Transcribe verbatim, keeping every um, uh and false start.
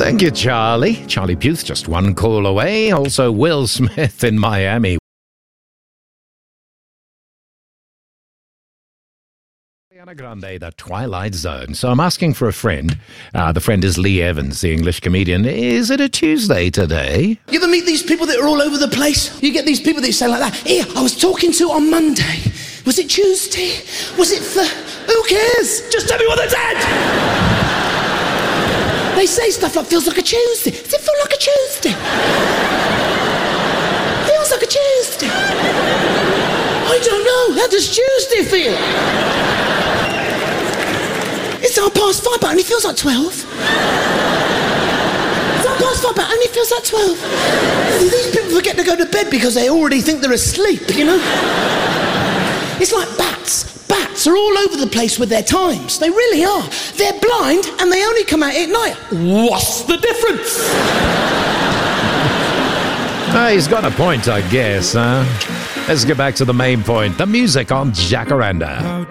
Thank you, Charlie. Charlie Puth just one call away. Also, Will Smith in Miami. Ariana Grande, The Twilight Zone. So I'm asking for a friend. Uh, the friend is Lee Evans, the English comedian. Is it a Tuesday today? You ever meet these people that are all over the place? You get these people that say like that, here, I was talking to on Monday. Was it Tuesday? Was it for... Who cares? Just tell me what they said! They say stuff like, feels like a Tuesday. Does it feel like a Tuesday? Feels like a Tuesday. I don't know. How does Tuesday feel? It's half past five, but it only feels like twelve. It's half past five, but it only feels like twelve. These people forget to go to bed because they already think they're asleep, you know? It's like bats. Bats are all over the place with their times. They really are. They're blind and they only come out at night. What's the difference? Oh, he's got a point, I guess. Huh? Let's get back to the main point. The music on Jacaranda.